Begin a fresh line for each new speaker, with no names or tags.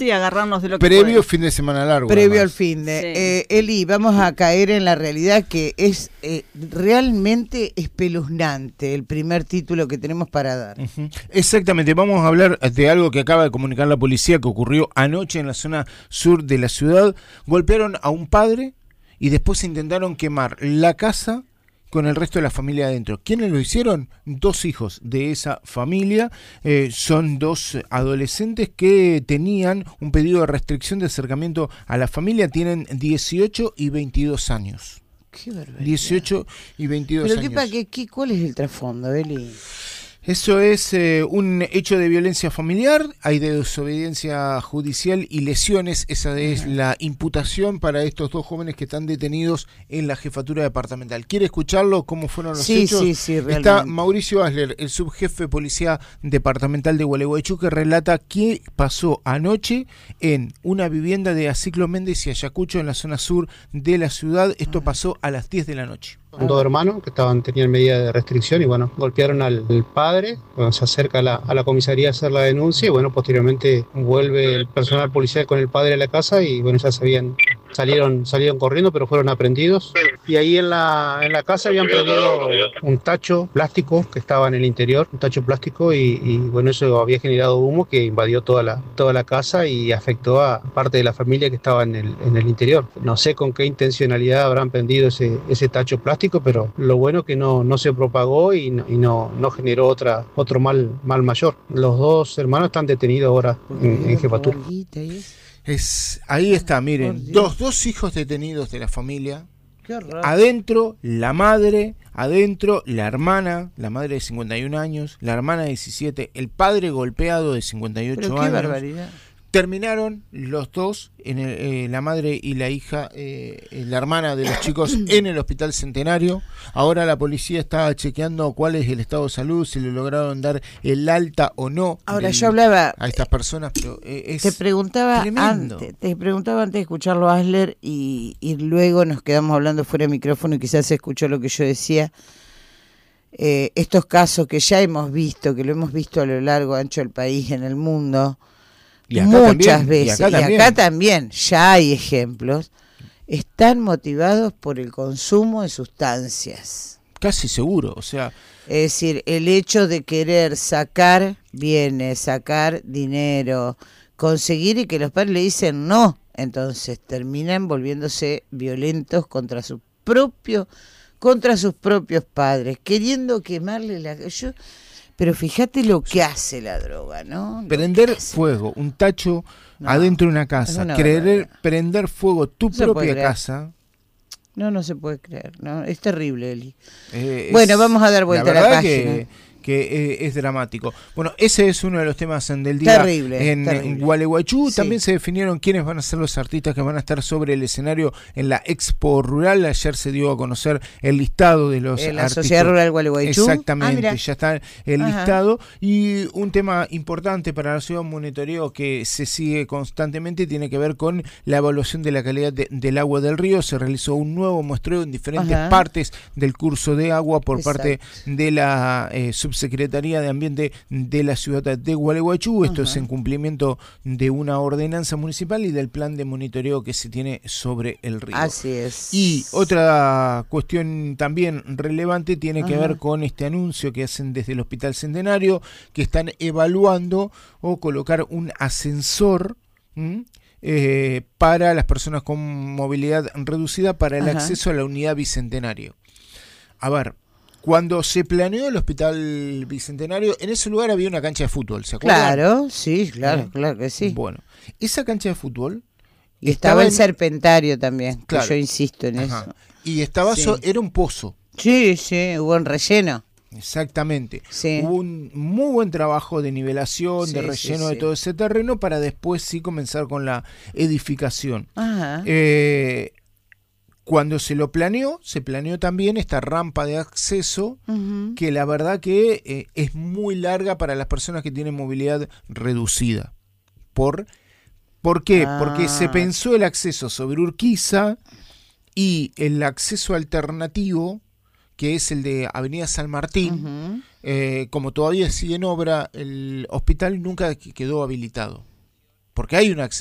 Sí, agarrarnos de lo que
Previo
podemos.
fin de semana largo.
Previo
además.
al fin de.
Sí.
Eli, vamos a caer en la realidad que es realmente espeluznante el primer título que tenemos para dar.
Ujú. Exactamente, vamos a hablar de algo que acaba de comunicar la policía que ocurrió anoche en la zona sur de la ciudad. Golpearon a un padre y después intentaron quemar la casa con el resto de la familia adentro. ¿Quiénes lo hicieron? 2 hijos de esa familia. Son 2 adolescentes que tenían un pedido de restricción de acercamiento a la familia. Tienen 18 y 22 años.
Qué barbaridad.
18 y 22
Pero
años.
¿cuál es el trasfondo, Eli?
Eso es un hecho de violencia familiar, hay desobediencia judicial y lesiones. Esa es la imputación para estos 2 jóvenes que están detenidos en la jefatura departamental. ¿Quiere escucharlo? ¿Cómo fueron los hechos?
Sí, realmente.
Está Mauricio Asler, el subjefe de policía departamental de Gualeguaychú, que relata qué pasó anoche en una vivienda de Aciclo Méndez y Ayacucho en la zona sur de la ciudad. Esto pasó a las 10 de la noche.
Son 2 hermanos que tenían medida de restricción y bueno, golpearon al padre. Bueno, se acerca a la comisaría a hacer la denuncia y bueno, posteriormente vuelve el personal policial con el padre a la casa y bueno, ya salieron corriendo, pero fueron aprehendidos. Y ahí en la casa habían prendido un tacho plástico que estaba en el interior, un tacho plástico y bueno, eso había generado humo que invadió toda la casa y afectó a parte de la familia que estaba en el interior. No sé con qué intencionalidad habrán prendido ese tacho plástico, pero lo bueno que no se propagó y no generó otro mal mayor. Los 2 hermanos están detenidos ahora en jefatura.
Ahí está, miren, dos hijos detenidos de la familia. Adentro la madre, adentro la hermana, la madre de 51 años, la hermana de 17, el padre golpeado de 58
Pero
años.
qué barbaridad.
Terminaron los 2, la madre y la hija, la hermana de los chicos, en el Hospital Centenario. Ahora la policía está chequeando cuál es el estado de salud, si le lograron dar el alta o no.
Ahora yo hablaba
a estas personas, pero es
te preguntaba antes de escucharlo a Asler y luego nos quedamos hablando fuera de micrófono y quizás se escuchó lo que yo decía. Estos casos que ya hemos visto, que lo hemos visto a lo largo, ancho del país, en el mundo, muchas veces, y acá también ya hay ejemplos, están motivados por el consumo de sustancias.
Casi seguro, o sea...
Es decir, el hecho de querer sacar bienes, sacar dinero, conseguir y que los padres le dicen no, entonces terminan volviéndose violentos contra sus propios padres, queriendo quemarle Pero fíjate lo que hace la droga, ¿no?
Prender fuego, un tacho adentro de una casa, prender fuego tu propia casa.
No se puede creer, ¿no? Es terrible, Eli. Bueno, vamos a dar vuelta a la página.
Que es dramático. Bueno, ese es uno de los temas del día.
Terrible.
En Gualeguaychú.
Sí.
También se definieron quiénes van a ser los artistas que van a estar sobre el escenario en la Expo Rural. Ayer se dio a conocer el listado de los
en la
artistas.
Sociedad Rural Gualeguaychú.
Exactamente, ya está el listado. Y un tema importante para la ciudad, un monitoreo que se sigue constantemente, tiene que ver con la evaluación de la calidad del agua del río. Se realizó un nuevo muestreo en diferentes partes del curso de agua por parte de la Subsecretaría de Ambiente de la ciudad de Gualeguaychú. Esto es en cumplimiento de una ordenanza municipal y del plan de monitoreo que se tiene sobre el río.
Así es.
Y otra cuestión también relevante tiene que ver con este anuncio que hacen desde el Hospital Centenario, que están evaluando o colocar un ascensor para las personas con movilidad reducida para el acceso a la unidad Bicentenario. A ver, cuando se planeó el Hospital Bicentenario, en ese lugar había una cancha de fútbol, ¿se acuerdan?
Claro, sí, claro que sí.
Bueno, esa cancha de fútbol...
Y estaba el Serpentario también, claro, que yo insisto en eso.
Y estaba era un pozo.
Sí, hubo un relleno.
Exactamente.
Sí.
Hubo un muy buen trabajo de nivelación, de relleno de todo ese terreno para después comenzar con la edificación. Cuando se planeó también esta rampa de acceso, que la verdad que es muy larga para las personas que tienen movilidad reducida. ¿Por qué? Porque se pensó el acceso sobre Urquiza y el acceso alternativo, que es el de Avenida San Martín. Como todavía sigue en obra, el hospital nunca quedó habilitado. porque hay un acceso